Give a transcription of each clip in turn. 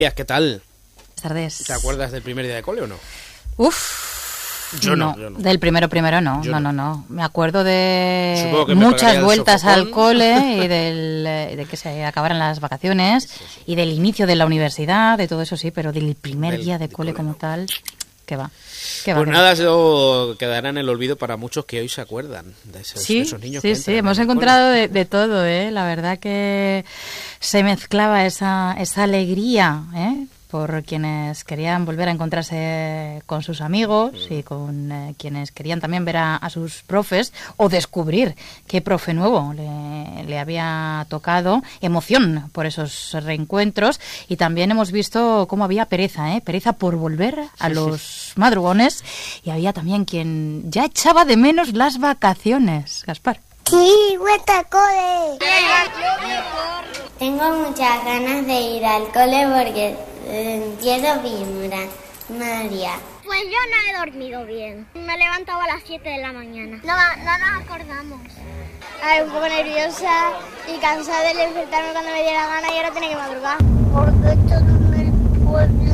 ¿Qué tal? Buenas tardes. ¿Te acuerdas del primer día de cole o no? Yo no. Del primero no. No. Me acuerdo de que muchas vueltas al cole y de que se acabaran las vacaciones y del inicio de la universidad, de todo eso sí, pero del primer día de cole como tal, ¿qué va? Pues nada, eso quedará en el olvido para muchos que hoy se acuerdan de esos niños. Sí, hemos encontrado de todo, La verdad que se mezclaba esa alegría, por quienes querían volver a encontrarse con sus amigos y con quienes querían también ver a sus profes o descubrir qué profe nuevo le había tocado. Emoción por esos reencuentros, y también hemos visto cómo había pereza por volver a los madrugones, y había también quien ya echaba de menos las vacaciones. Gaspar. Sí, vuelta al cole. Tengo muchas ganas de ir al cole porque quiero vibrar, María. Pues yo no he dormido bien. Me he levantado a las 7 de la mañana. No nos acordamos. Un poco nerviosa y cansada de despertarme cuando me diera la gana y ahora tengo que madrugar. Porque todo en el pueblo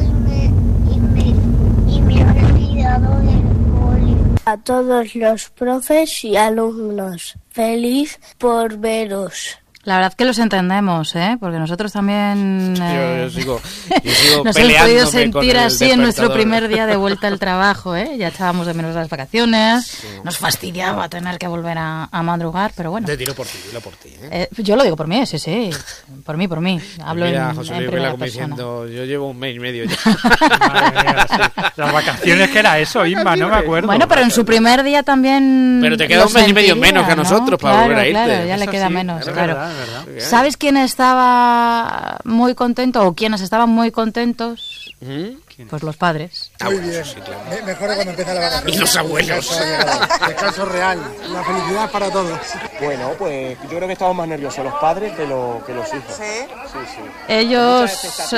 y me he olvidado del cole. A todos los profes y alumnos, feliz por veros. La verdad que los entendemos, porque nosotros también yo sigo nos hemos podido sentir así en nuestro primer día de vuelta al trabajo, Ya echábamos de menos las vacaciones, nos fastidiaba tener que volver a madrugar, pero bueno. Te tiro por ti, yo lo digo por mí, sí, por mí. Hablo mira, en José Luis primera como persona. diciendo, yo llevo un mes y medio ya. Madre mía, sí. Las vacaciones, que era eso, Inma, no me acuerdo. Bueno, pero en su primer día también. Pero te queda un mes y medio menos que a nosotros para volver a irte. Claro, ya eso le queda sí, menos, claro. ¿verdad? ¿Sabes quién estaba muy contento o quiénes estaban muy contentos? Pues los padres. Muy bien, sí, claro. Mejor cuando empieza la vacación. Y los abuelos. Descanso real, la felicidad para todos. Bueno, pues yo creo que estamos más nerviosos los padres que los hijos. ¿Sí? Ellos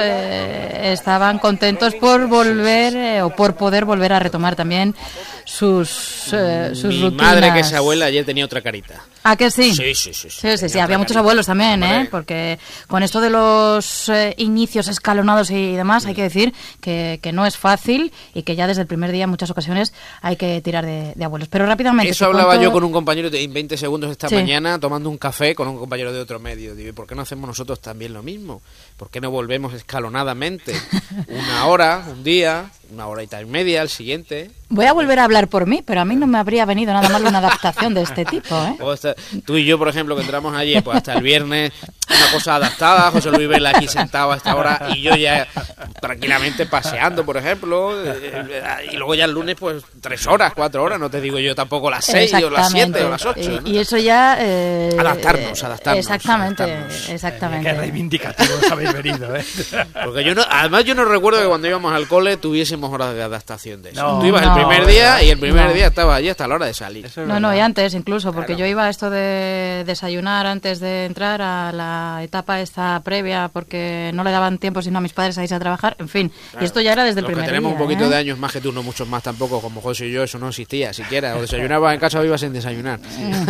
estaban contentos por volver o por poder volver a retomar también sus rutinas. Mi madre, que es abuela, ayer tenía otra carita. ¿Ah, que sí? Sí. Había muchos abuelos también, porque con esto de los inicios escalonados y demás, hay que decir que no es fácil y que ya desde el primer día en muchas ocasiones hay que tirar de abuelos. Pero rápidamente... Eso hablaba yo con un compañero en 20 segundos esta mañana, tomando un café con un compañero de otro medio. Digo, ¿y por qué no hacemos nosotros también lo mismo? ¿Por qué no volvemos escalonadamente? Una hora, un día, una horita y media, al siguiente... Voy a volver a hablar por mí, pero a mí no me habría venido nada mal una adaptación de este tipo, Tú y yo, por ejemplo, que entramos ayer, pues hasta el viernes, una cosa adaptada, José Luis Vela aquí sentado a esta hora y yo ya tranquilamente paseando, por ejemplo, y luego ya el lunes, pues 3 horas, 4 horas, no te digo yo tampoco las 6 o las 7 o las 8. Y eso ya... Adaptarnos. Exactamente. Qué reivindicativos habéis venido, Porque además yo no recuerdo que cuando íbamos al cole tuviésemos horas de adaptación de eso. No, tú ibas el primer día y el primer día estaba allí hasta la hora de salir. No, y antes incluso, porque yo iba a esto de desayunar antes de entrar a la etapa esta previa, porque no le daban tiempo sino a mis padres a irse a trabajar, en fin. Claro. Y esto ya era desde el primer día. Tenemos un poquito de años más que tú, no muchos más tampoco, como José y yo, eso no existía siquiera. O desayunabas en casa o ibas sin desayunar.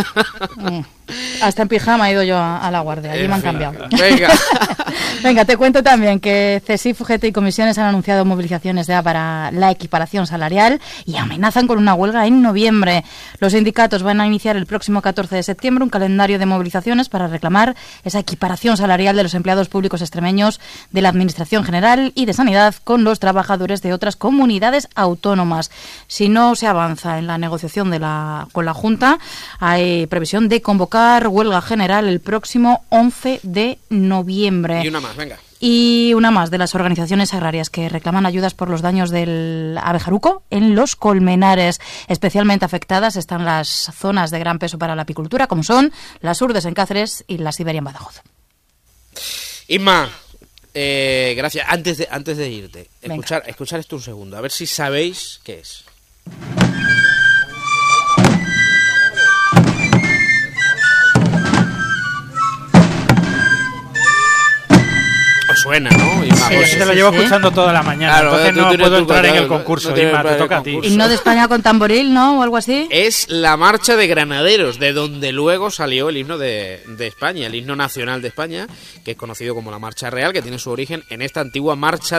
Hasta en pijama he ido yo a la guardia, allí me han cambiado. Venga, te cuento también que CESIF, UGT y comisiones han anunciado movilizaciones ya para la equiparación salarial y amenazan con una huelga en noviembre. Los sindicatos van a iniciar el próximo 14 de septiembre un calendario de movilizaciones para reclamar esa equiparación salarial de los empleados públicos extremeños de la Administración General y de Sanidad con los trabajadores de otras comunidades autónomas. Si no se avanza en la negociación con la Junta, hay previsión de convocar huelga general el próximo 11 de noviembre. Y una más, venga. Y una más de las organizaciones agrarias que reclaman ayudas por los daños del abejaruco en los colmenares. Especialmente afectadas están las zonas de gran peso para la apicultura, como son las Urdes en Cáceres y la Siberia en Badajoz. Inma, gracias. Antes de irte, escuchar esto un segundo, a ver si sabéis qué es. suena, ¿no? Inma, Sí, pues, te lo llevo escuchando toda la mañana, Claro, entonces tú no tienes puedo tu- entrar en el no concurso, tienes Inma, para te el toca a ti. concurso. Himno de España con tamboril, ¿no? O algo así. es la marcha de Granaderos, de donde luego salió el himno de España, el himno nacional de España, que es conocido como la Marcha Real, que tiene su origen en esta antigua marcha